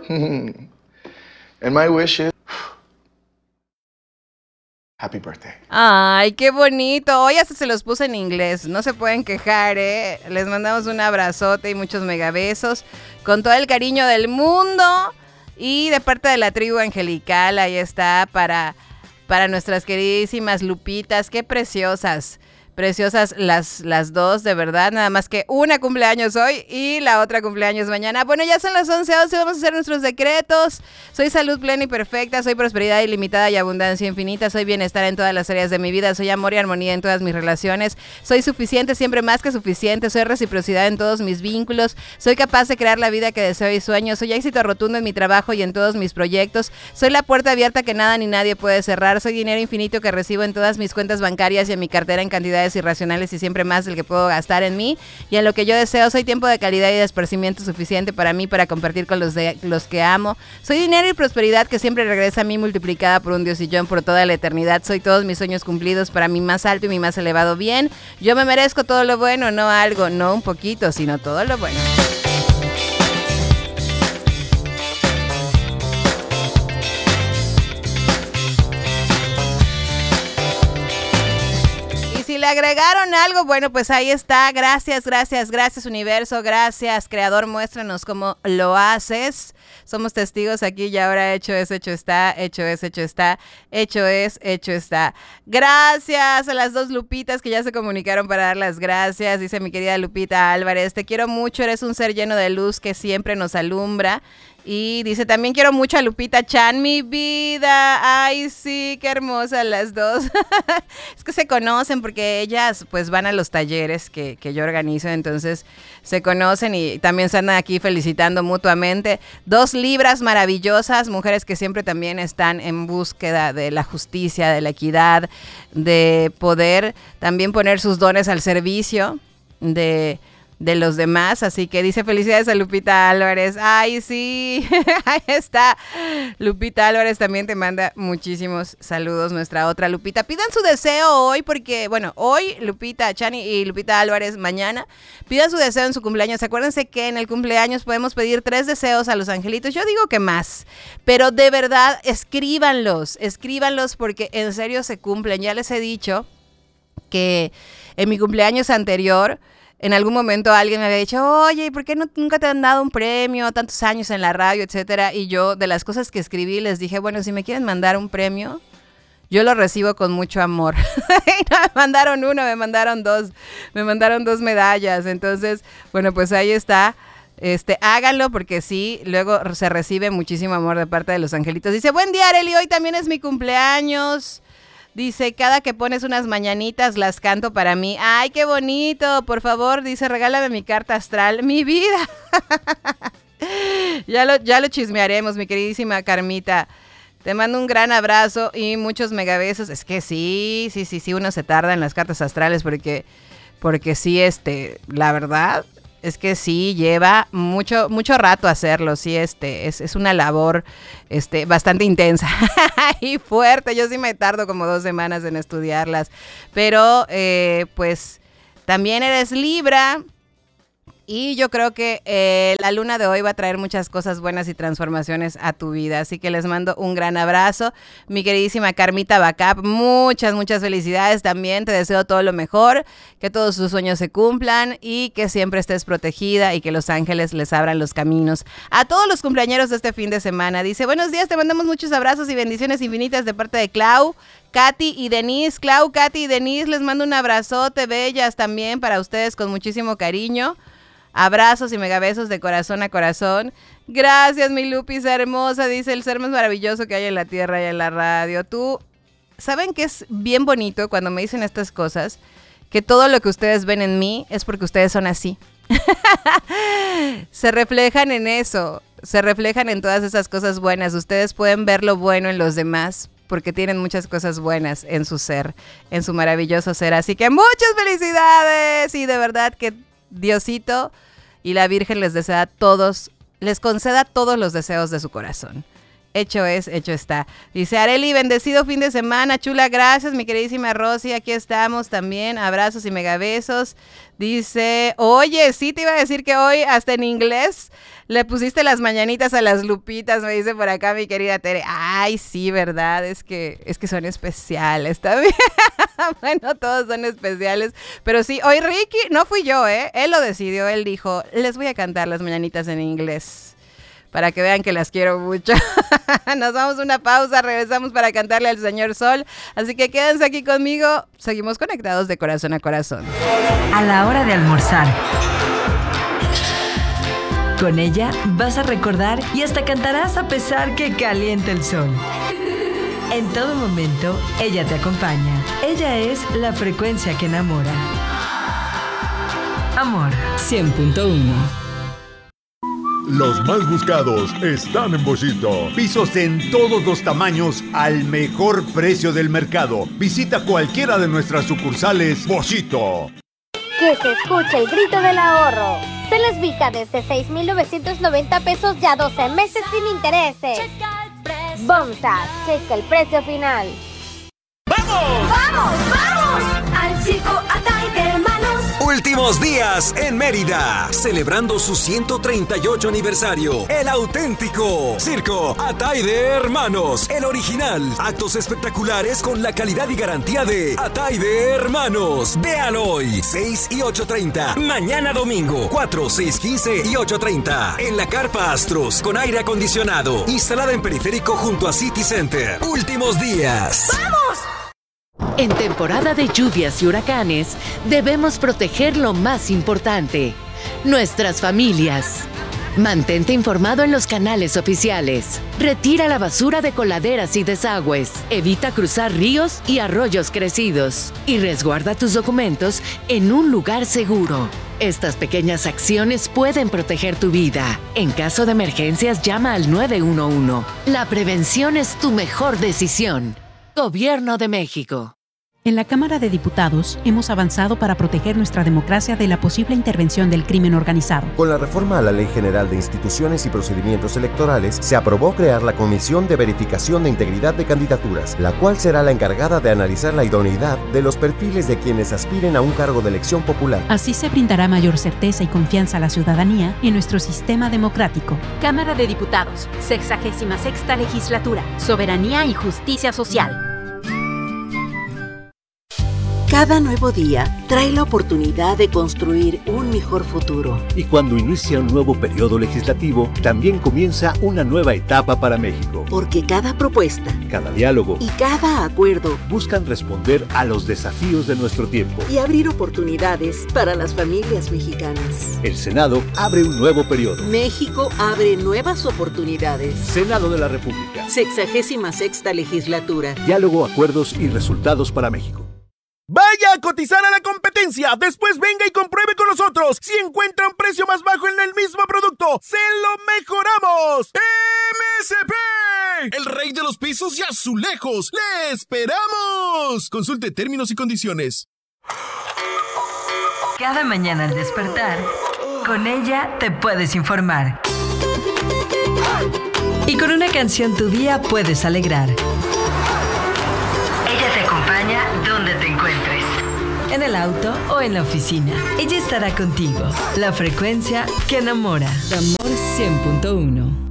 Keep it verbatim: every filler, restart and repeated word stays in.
And my wish is... Happy birthday. Ay, qué bonito. Hoy hasta se los puse en inglés. No se pueden quejar, ¿eh? Les mandamos un abrazote y muchos megabesos. Con todo el cariño del mundo. Y de parte de la tribu angelical, ahí está para, para nuestras queridísimas Lupitas. Qué preciosas. Preciosas las, las dos, de verdad. Nada más que una cumpleaños hoy y la otra cumpleaños mañana. Bueno, ya son las once once, vamos a hacer nuestros decretos. Soy salud plena y perfecta, soy prosperidad ilimitada y abundancia infinita, soy bienestar en todas las áreas de mi vida, soy amor y armonía en todas mis relaciones, soy suficiente, siempre más que suficiente, soy reciprocidad en todos mis vínculos, soy capaz de crear la vida que deseo y sueño, soy éxito rotundo en mi trabajo y en todos mis proyectos, soy la puerta abierta que nada ni nadie puede cerrar, soy dinero infinito que recibo en todas mis cuentas bancarias y en mi cartera en cantidades irracionales y siempre más del que puedo gastar en mí y en lo que yo deseo. Soy tiempo de calidad y de esparcimiento suficiente para mí para compartir con los, de, los que amo. Soy dinero y prosperidad que siempre regresa a mí multiplicada por un diosillón por toda la eternidad. Soy todos mis sueños cumplidos para mi más alto y mi más elevado bien. Yo me merezco todo lo bueno, no algo, no un poquito, sino todo lo bueno. Si le agregaron algo, bueno, pues ahí está. Gracias, gracias, gracias universo, gracias creador, muéstranos cómo lo haces. Somos testigos aquí y ahora. Hecho es, hecho está, hecho es, hecho está, hecho es, hecho está. Gracias a las dos Lupitas que ya se comunicaron para dar las gracias. Dice mi querida Lupita Álvarez, te quiero mucho, eres un ser lleno de luz que siempre nos alumbra. Y dice, también quiero mucho a Lupita Chan, mi vida. Ay, sí, qué hermosas las dos. Es que se conocen porque ellas pues van a los talleres que, que yo organizo, entonces se conocen y también se andan aquí felicitando mutuamente. Dos libras maravillosas, mujeres que siempre también están en búsqueda de la justicia, de la equidad, de poder también poner sus dones al servicio de... de los demás, así que dice felicidades a Lupita Álvarez. Ay, sí, ahí está. Lupita Álvarez también te manda muchísimos saludos, nuestra otra Lupita. Pidan su deseo hoy porque, bueno, hoy Lupita Chani y Lupita Álvarez mañana, pidan su deseo en su cumpleaños. Acuérdense que en el cumpleaños podemos pedir tres deseos a los angelitos. Yo digo que más, pero de verdad escríbanlos, escríbanlos porque en serio se cumplen. Ya les he dicho que en mi cumpleaños anterior, en algún momento alguien me había dicho, oye, ¿y por qué no, nunca te han dado un premio? Tantos años en la radio, etcétera. Y yo, de las cosas que escribí, les dije, bueno, si me quieren mandar un premio, yo lo recibo con mucho amor. Y no me mandaron uno, me mandaron dos. Me mandaron dos medallas. Entonces, bueno, pues ahí está. Este, háganlo porque sí, luego se recibe muchísimo amor de parte de los angelitos. Dice, buen día, Arely, hoy también es mi cumpleaños. Dice, cada que pones unas mañanitas las canto para mí. ¡Ay, qué bonito! Por favor, dice, regálame mi carta astral. ¡Mi vida! ya, lo, ya lo chismearemos, mi queridísima Carmita. Te mando un gran abrazo y muchos megabesos. Es que sí, sí, sí, sí, uno se tarda en las cartas astrales porque, porque sí, este, la verdad... es que sí, lleva mucho mucho rato hacerlo, sí, este, es, es una labor este, bastante intensa y fuerte. Yo sí me tardo como dos semanas en estudiarlas, pero eh, pues también eres Libra. Y yo creo que eh, la luna de hoy va a traer muchas cosas buenas y transformaciones a tu vida. Así que les mando un gran abrazo. Mi queridísima Carmita Bacap, muchas, muchas felicidades también. Te deseo todo lo mejor, que todos tus sueños se cumplan y que siempre estés protegida y que los ángeles les abran los caminos. A todos los cumpleañeros de este fin de semana. Dice, buenos días, te mandamos muchos abrazos y bendiciones infinitas de parte de Clau, Katy y Denise. Clau, Katy y Denise, les mando un abrazote, bellas también para ustedes con muchísimo cariño. Abrazos y megabesos de corazón a corazón. Gracias, mi Lupis hermosa. Dice, el ser más maravilloso que hay en la tierra y en la radio. Tú, ¿saben qué es bien bonito cuando me dicen estas cosas? Que todo lo que ustedes ven en mí es porque ustedes son así. Se reflejan en eso. Se reflejan en todas esas cosas buenas. Ustedes pueden ver lo bueno en los demás porque tienen muchas cosas buenas en su ser, en su maravilloso ser. Así que muchas felicidades. Y de verdad que Diosito y la Virgen les desea todos, les conceda todos los deseos de su corazón. hecho es, hecho está. Dice Areli, bendecido fin de semana, chula, gracias, mi queridísima Rosy, aquí estamos también, abrazos y megabesos. Dice, oye, sí te iba a decir que hoy hasta en inglés le pusiste las mañanitas a las Lupitas, me dice por acá mi querida Tere. Ay, sí, verdad, es que, es que son especiales también. Bueno, todos son especiales, pero sí, hoy Ricky, no fui yo, ¿eh? Él lo decidió, él dijo, les voy a cantar las mañanitas en inglés. Para que vean que las quiero mucho. Nos vamos a una pausa, regresamos para cantarle al señor Sol. Así que quédense aquí conmigo. Seguimos conectados de corazón a corazón. A la hora de almorzar. Con ella vas a recordar y hasta cantarás a pesar que caliente el sol. En todo momento, ella te acompaña. Ella es la frecuencia que enamora. Amor cien punto uno. Los más buscados están en Boschito. Pisos en todos los tamaños al mejor precio del mercado. Visita cualquiera de nuestras sucursales Boschito. Que se escuche el grito del ahorro. Se les ubica desde seis mil novecientos noventa pesos ya doce meses sin intereses. Bomsa, checa el precio final. ¡Vamos! ¡Vamos, vamos! Al circo Atay de Hermanos. Últimos días en Mérida, celebrando su ciento treinta y ocho aniversario. El auténtico Circo Atay de Hermanos, el original. Actos espectaculares con la calidad y garantía de Atay de Hermanos. Véalo hoy, seis y ocho treinta. Mañana domingo, cuatro, seis, quince y ocho treinta. En la Carpa Astros, con aire acondicionado. Instalada en periférico junto a City Center. Últimos días. ¡Vamos! En temporada de lluvias y huracanes, debemos proteger lo más importante, nuestras familias. Mantente informado en los canales oficiales. Retira la basura de coladeras y desagües. Evita cruzar ríos y arroyos crecidos. Y resguarda tus documentos en un lugar seguro. Estas pequeñas acciones pueden proteger tu vida. En caso de emergencias, llama al nueve uno uno. La prevención es tu mejor decisión. Gobierno de México. En la Cámara de Diputados hemos avanzado para proteger nuestra democracia de la posible intervención del crimen organizado. Con la reforma a la Ley General de Instituciones y Procedimientos Electorales, se aprobó crear la Comisión de Verificación de Integridad de Candidaturas, la cual será la encargada de analizar la idoneidad de los perfiles de quienes aspiren a un cargo de elección popular. Así se brindará mayor certeza y confianza a la ciudadanía en nuestro sistema democrático. Cámara de Diputados, sexagésima sexta legislatura, soberanía y justicia social. Cada nuevo día trae la oportunidad de construir un mejor futuro. Y cuando inicia un nuevo periodo legislativo, también comienza una nueva etapa para México. Porque cada propuesta, cada diálogo y cada acuerdo buscan responder a los desafíos de nuestro tiempo y abrir oportunidades para las familias mexicanas. El Senado abre un nuevo periodo. México abre nuevas oportunidades. Senado de la República. Sexagésima sexta legislatura. Diálogo, acuerdos y resultados para México. Vaya a cotizar a la competencia, después venga y compruebe con nosotros. Si encuentra un precio más bajo en el mismo producto, ¡se lo mejoramos! ¡M S P! El rey de los pisos y azulejos. ¡Le esperamos! Consulte términos y condiciones. Cada mañana al despertar, con ella te puedes informar. Y con una canción tu día puedes alegrar. Ella te acompaña donde te encuentres. En el auto o en la oficina. Ella estará contigo. La frecuencia que enamora. Amor cien punto uno.